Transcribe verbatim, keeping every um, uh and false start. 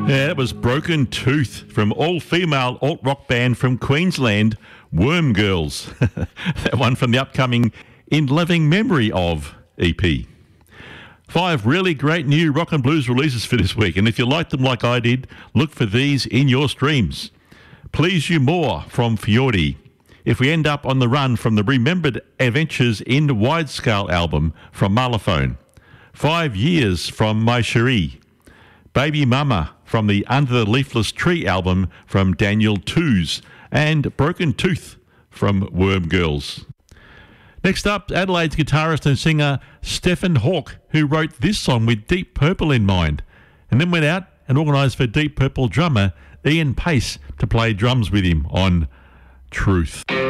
Yeah, that was Broken Tooth from all-female alt-rock band from Queensland, Worm Girls. That one from the upcoming In Loving Memory Of E P. Five really great new rock and blues releases for this week, and if you like them like I did, look for these in your streams. Please You More from Fiordi. If We End Up on the Run from the Remembered Adventures in Wide-Scale album from Marlaphone. Five Years from My Cherie. Baby Mama from the Under the Leafless Tree album from Daniel Toos, and Broken Tooth from Worm Girls. Next up, Adelaide's guitarist and singer Stephen Hawke, who wrote this song with Deep Purple in mind, and then went out and organised for Deep Purple drummer Ian Pace to play drums with him on Truth.